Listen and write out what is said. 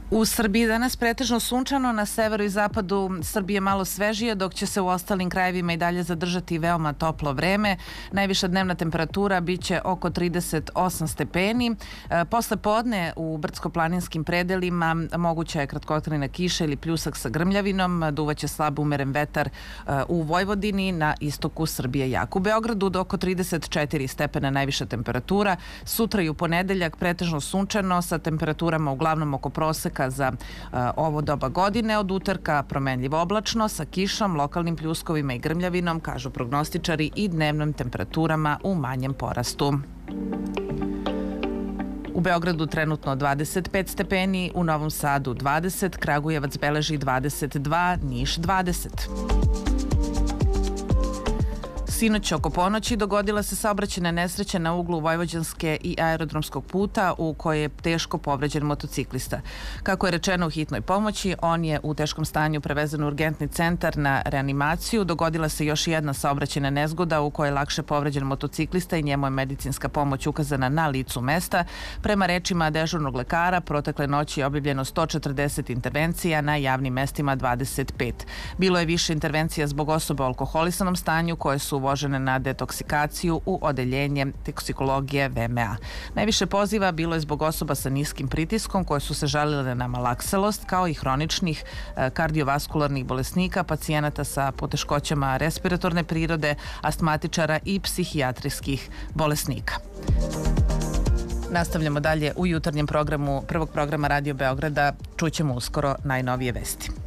U Srbiji danas pretežno sunčano, na severu i zapadu Srbije malo svežije, dok će se u ostalim krajevima i dalje zadržati veoma toplo vreme. Najviša dnevna temperatura biće oko 38 stepeni. Posle podne u brdsko-planinskim predelima moguća je kratkotrajna kiša ili pljusak sa grmljavinom, duvaće slab umeren vetar u Vojvodini, na istoku Srbije jak. U Beogradu do oko 34 stepena najviša temperatura. Sutra i u ponedeljak pretežno sunčano sa temperaturama uglavnom oko proseka za ovo doba godine. Od utorka promenljivo oblačno sa kišom, lokalnim pljuskovima i grmljavinom, kažu prognostičari, i dnevnim temperaturama u manjem porastu. U Beogradu trenutno 25 stepeni, u Novom Sadu 20, Kragujevac beleži 22, Niš 20. Sinoć oko ponoći dogodila se saobraćajna nesreća na uglu Vojvođanske i aerodromskog puta u kojoj je teško povređen motociklista. Kako je rečeno u hitnoj pomoći, on je u teškom stanju prevezen u urgentni centar na reanimaciju. Dogodila se još jedna saobraćajna nezgoda u kojoj je lakše povređen motociklista i njemu je medicinska pomoć ukazana na licu mesta. Prema rečima dežurnog lekara, protekle noći je objavljeno 140 intervencija, na javnim mestima 25. Bilo je više intervencija zbog osoba u alkoholisanom stanju koje su uvožene na detoksikaciju u odeljenje toksikologije VMA. Najviše poziva bilo je zbog osoba sa niskim pritiskom koje su se žalile na malakselost, kao i hroničnih kardiovaskularnih bolesnika, pacijenata sa poteškoćama respiratorne prirode, astmatičara i psihijatrijskih bolesnika. Nastavljamo dalje u jutarnjem programu prvog programa Radio Beograda. Čućemo uskoro najnovije vesti.